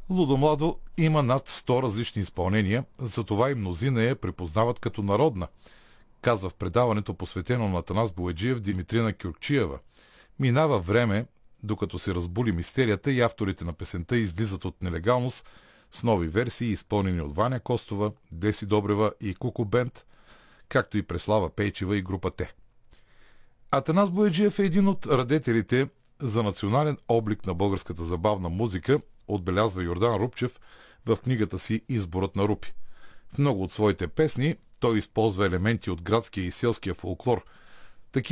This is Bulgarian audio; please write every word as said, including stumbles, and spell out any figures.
Лудо Младо има над сто различни изпълнения, затова и мнозина я припознават като народна, казва в предаването, посветено на Атанас Бояджиев, Димитрина Кюркчиева. Минава време, докато се разбули мистерията и авторите на песента излизат от нелегалност с нови версии, изпълнени от Ваня Костова, Деси Добрева и Куко Бенд, както и Преслава Пейчева и група Те. Атанас Бояджиев е един от радетелите за национален облик на българската забавна музика, отбелязва Йордан Рупчев в книгата си «Изборът на Рупи». В много от своите песни той използва елементи от градския и селския фолклор,